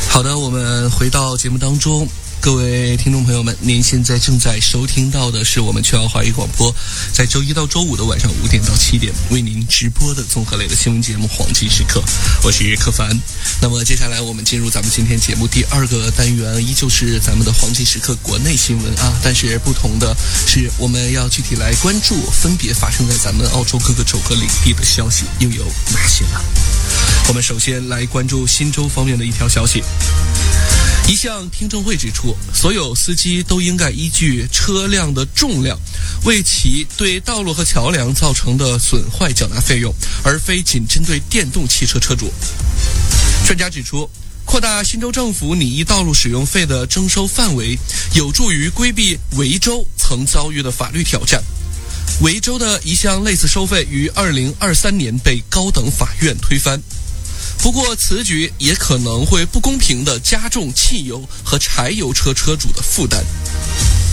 好的，我们回到节目当中，各位听众朋友们，您现在正在收听到的是我们全奥华语广播在周一到周五的晚上5点到7点为您直播的综合类的新闻节目《黄金时刻》，我是柯凡。那么接下来我们进入咱们今天节目第2个单元，依旧是咱们的黄金时刻国内新闻啊，但是不同的是，我们要具体来关注分别发生在咱们澳洲各个州和领地的消息又有哪些呢？我们首先来关注新州方面的一条消息。一项听证会指出，所有司机都应该依据车辆的重量为其对道路和桥梁造成的损坏缴纳费用，而非仅针对电动汽车车主。专家指出，扩大新州政府拟议道路使用费的征收范围，有助于规避维州曾遭遇的法律挑战。维州的一项类似收费于2023年被高等法院推翻。不过此举也可能会不公平地加重汽油和柴油车车主的负担。